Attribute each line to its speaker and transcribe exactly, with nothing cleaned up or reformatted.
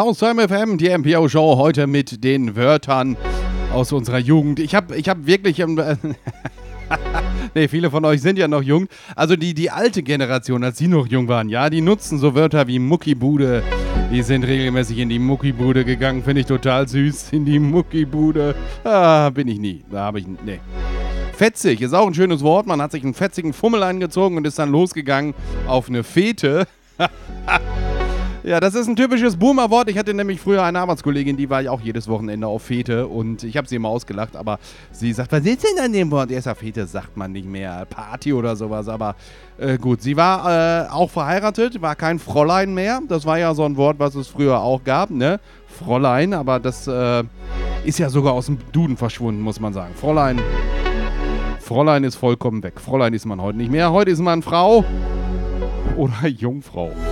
Speaker 1: Haustime F M, die M P O-Show, heute mit den Wörtern aus unserer Jugend. Ich habe ich hab wirklich... Ähm, ne, viele von euch sind ja noch jung. Also die, die alte Generation, als sie noch jung waren, ja, die nutzen so Wörter wie Muckibude. Die sind regelmäßig in die Muckibude gegangen, finde ich total süß. In die Muckibude. Ah, bin ich nie. Da habe ich... Nee. Fetzig ist auch ein schönes Wort. Man hat sich einen fetzigen Fummel eingezogen und ist dann losgegangen auf eine Fete. Ja, das ist ein typisches Boomer-Wort. Ich hatte nämlich früher eine Arbeitskollegin, die war ja auch jedes Wochenende auf Fete und ich habe sie immer ausgelacht, aber sie sagt, was ist denn an dem Wort? Erst auf Fete sagt man nicht mehr, Party oder sowas, aber äh, gut. Sie war äh, auch verheiratet, war kein Fräulein mehr. Das war ja so ein Wort, was es früher auch gab, ne? Fräulein, aber das äh, ist ja sogar aus dem Duden verschwunden, muss man sagen. Fräulein, Fräulein ist vollkommen weg. Fräulein ist man heute nicht mehr. Heute ist man Frau oder Jungfrau.